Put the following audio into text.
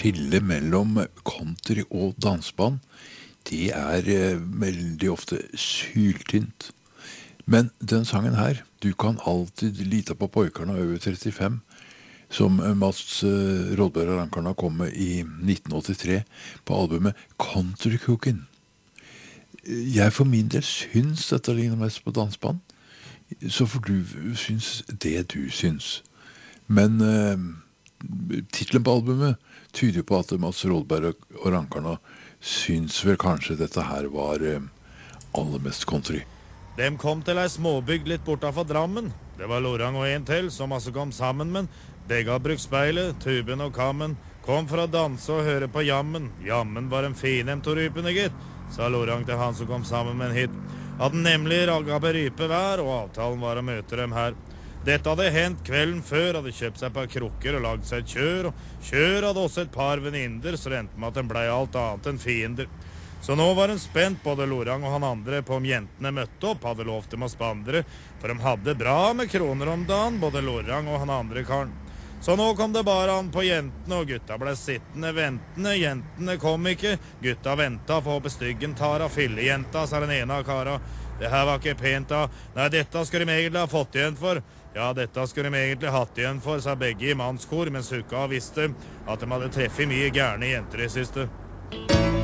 skille mellom country og dansband, det veldig ofte syltynt. Men den sangen her, du kan alltid lita på pojkarna over 35, som Mats Rådberg og Rankarna kom med i 1983 på albumet Country Cookin'. Jeg for min del syns dette ligner mest på dansband, så får du syns det du syns. Men titlen på albumet tyder på at Mats Rådberg og Rankarna syns vel kanskje dette her var aller mest country. De kom til ei småbygd litt bortafor Drammen. Det var Lorang og en til som altså kom sammen, men begge hadde brukt speilet, tuben og kammen. Kom for å danse og høre på jammen. Jammen var en finem to rypene, gitt, sa Lorang til han som kom sammen med en hit. Hadde nemlig ragga på rype hver, og avtalen var å møte dem her. Dette hadde hendt kvelden før, hadde kjøpt seg et par krukker og lagd seg et kjør, og kjør hadde også et par venninner, så det endte med at den blei alt annet enn fiender. Så nå var en spent, både Lorang og han andre, på om jentene møtte opp, hadde lovt dem å spandre, for de hadde bra med kroner om dagen, både Lorang og han andre karen. Så nå kom det bare an på jentene, og gutta ble sittende ventende, jentene kom ikke, gutta ventet for å bestyggen Tara, fillejenta, sa den ene av kara. Det her var ikke pent da, nei, dette skulle de egentlig ha fått igjen for. Ja, dette skulle de egentlig hatt igjen for, sa begge i mannskor, mens hukka visste at de hadde treffet mye gærne jenter i siste.